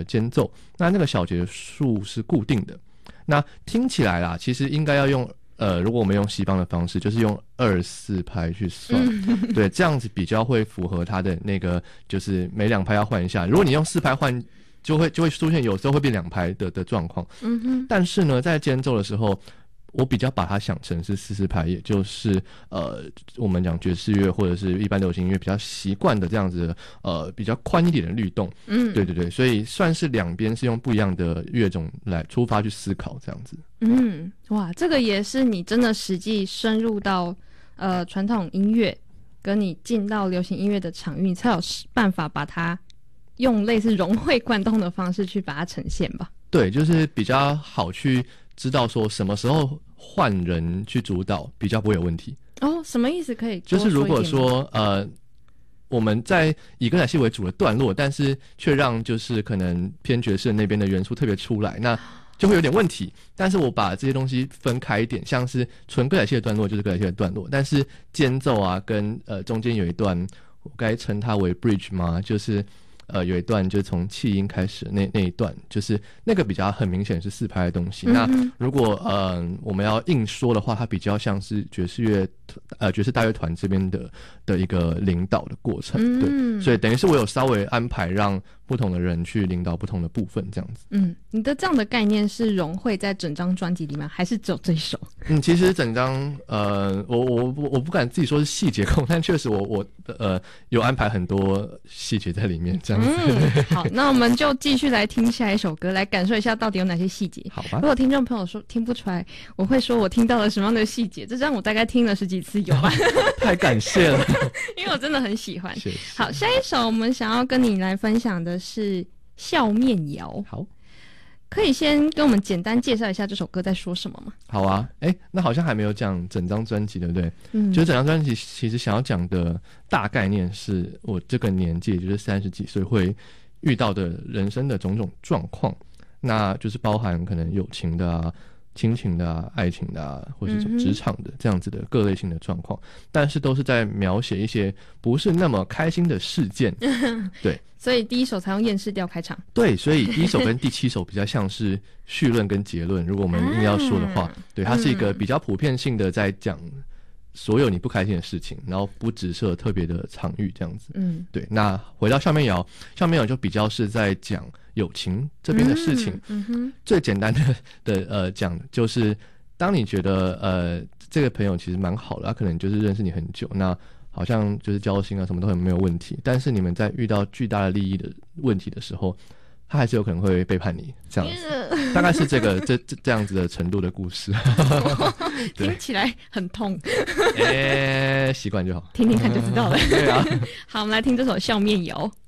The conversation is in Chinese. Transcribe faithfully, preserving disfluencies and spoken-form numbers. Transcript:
呃间奏，那那个小节数是固定的。那听起来啦，其实应该要用呃，如果我们用西方的方式，就是用二四拍去算，嗯、对，这样子比较会符合它的那个，就是每两拍要换一下。如果你用四拍换，就会就会出现有时候会变两拍的的状况。嗯哼。但是呢，在间奏的时候，我比较把它想成是四四拍，也就是呃，我们讲爵士乐或者是一般流行音乐比较习惯的这样子的呃比较宽一点的律动。嗯，对对对，所以算是两边是用不一样的乐种来出发去思考这样子。 嗯，哇，这个也是你真的实际深入到呃传统音乐，跟你进到流行音乐的场域，你才有办法把它用类似融会贯通的方式去把它呈现吧？ 对，就是比较好去知道说什么时候换人去主导比较不会有问题。 哦，什么意思？可以多就是如果说一点吗？ 说呃我们在以歌仔戏为主的段落，但是却让就是可能偏爵士那边的元素特别出来，那就会有点问题。但是我把这些东西分开一点，像是纯歌仔戏的段落就是歌仔戏的段落，但是间奏啊跟呃中间有一段，我该称它为 bridge 吗？就是呃有一段就是从气音开始的那那一段，就是那个比较很明显是四拍的东西。嗯、那如果呃我们要硬说的话，它比较像是爵士乐呃爵士大乐团这边的的一个领导的过程。嗯、对，所以等于是我有稍微安排让不同的人去领导不同的部分，这样子。嗯， 你的这样的概念是融汇在整张专辑里面，还是只有这一首？ 嗯，其实整张呃，我我我不敢自己说是细节控，但确实我我呃有安排很多细节在里面，这样子。 嗯，好，那我们就继续来听下一首歌，来感受一下到底有哪些细节。 好吧。 如果听众朋友说听不出来，我会说我听到了什么样的细节。这张我大概听了十几次有吧？ 太感谢了， 因为我真的很喜欢。 谢谢。 好，下一首我们想要跟你来分享的是笑面谣。 好， 可以先跟我们简单介绍一下这首歌在说什么吗？ 好啊，哎，那好像还没有讲整张专辑，对不对？嗯，就整张专辑其实想要讲的大概念是我这个年纪，也就是三十几岁会遇到的人生的种种状况，那就是包含可能友情的啊、亲情的啊、爱情的啊，或是职场的这样子的各类型的状况，但是都是在描写一些不是那么开心的事件。对， 所以第一首才用厌世调开场。 对，所以第一首跟第七首比较像是绪论跟结论。如果我们硬要说的话，啊、对，它是一个比较普遍性的在讲所有你不开心的事情，然后不只设特别的场域这样子。嗯，对。那回到笑面谣，笑面谣就比较是在讲友情这边的事情。嗯, 嗯哼，最简单的的呃讲就是，当你觉得呃这个朋友其实蛮好的，他可能就是认识你很久，那好像就是交心啊什么都很没有问题，但是你们在遇到巨大的利益的问题的时候，他还是有可能会背叛你，这样子，大概是这个这这这样子的程度的故事。 听起来很痛。 哎、欸，习惯就好， 听听看就知道了。 对啊。 好，我们来听这首笑面谣。